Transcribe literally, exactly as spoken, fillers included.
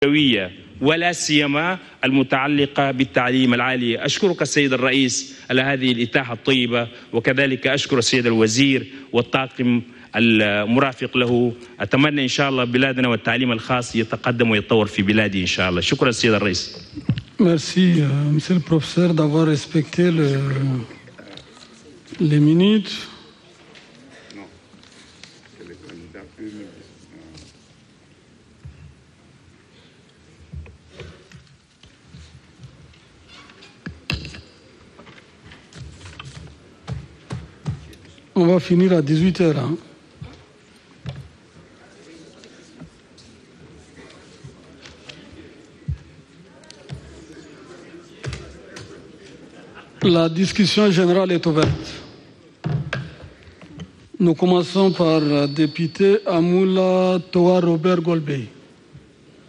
ولا سيما المتعلقة بالتعليم العالي. أشكرك السيد الرئيس على هذه الإتاحة الطيبة، وكذلك أشكر السيد الوزير والطاقم المرافق له. أتمنى إن شاء الله بلادنا والتعليم الخاص يتقدم ويتطور في بلادي إن شاء الله. شكرا السيد الرئيس. Merci, euh, Monsieur le Professeur, d'avoir respecté le, les minutes. On va finir à dix-huit heures. Hein. La discussion générale est ouverte. Nous commençons par le député Amoula Toa Robert Golbey.